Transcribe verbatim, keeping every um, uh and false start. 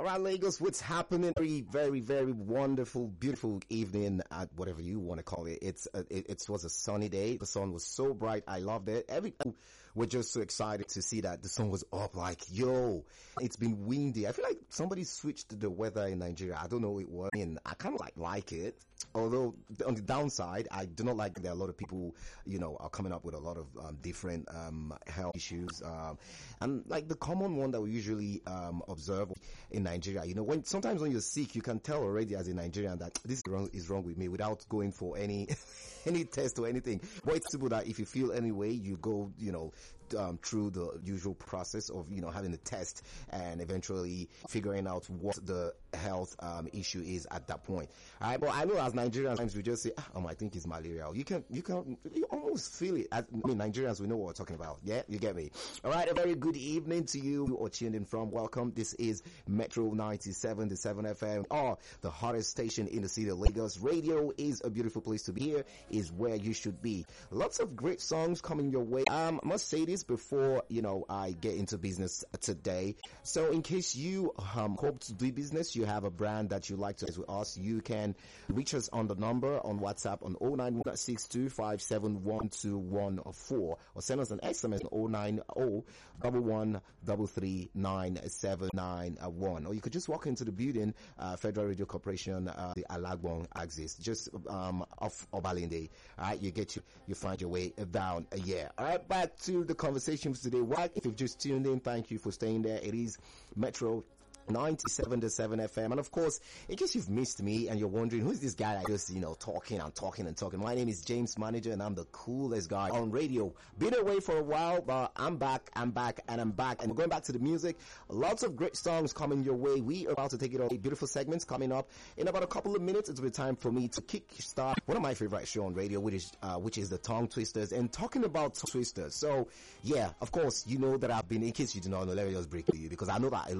right, Lagos, what's happening? Very, very, very wonderful, beautiful evening at whatever you want to call it. It's a, it, it was a sunny day. The sun was so bright. I loved it. Every we're just so excited to see that the sun was up. Like, yo, it's been windy. I feel like somebody switched the weather in Nigeria. I don't know what it was. And I kind of like like it. Although on the downside, I do not like that a lot of people, you know, are coming up with a lot of um, different um, health issues. Um, and like the common one that we usually um, observe in Nigeria, you know, when sometimes when you're sick, you can tell already as a Nigerian that this is wrong, is wrong with me without going for any any test or anything. But it's simple that if you feel any way, you go, you know, um, through the usual process of, you know, having a test and eventually figuring out what the health um, issue is at that point. All right, but I know as Nigerians, sometimes we just say, oh, I think it's malaria. You can, you can, you almost feel it. As, I mean, Nigerians, we know what we're talking about. Yeah, you get me. All right, a very good evening to you. You are tuned in from. Welcome. This is Metro ninety-seven point seven F M, or the hottest station in the city of Lagos. Radio is a beautiful place to be. Here is where you should be. Lots of great songs coming your way. Um, I must say this before, you know, I get into business today. So in case you um, hope to do business, you have a brand that you like to share with us, you can reach us on the number on WhatsApp on oh nine one six two five seven one two one four, or send us an S M S on oh nine oh one one three three nine seven nine one, or you could just walk into the building, uh, Federal Radio Corporation, uh, the Alagbon axis, just um, off Obalinde. All right, you get you, you find your way down. Uh, yeah. All right, back to the conversation for today. Well, if you've just tuned in, thank you for staying there. It is Metro ninety-seven point seven F M. And of course, in case you've missed me and you're wondering who's this guy that just, you know, talking and talking and talking, my name is James Manager and I'm the coolest guy on radio. Been away for a while, but I'm back, I'm back, and I'm back. And we're going back to the music. Lots of great songs coming your way. We are about to take it on. Beautiful segments coming up in about a couple of minutes. It'll be time for me to kick start one of my favorite show on radio, which is uh, which is the Tongue Twisters. And talking about Twisters, so yeah, of course, you know that I've been, in case you do not know, let me just break to you, because I know that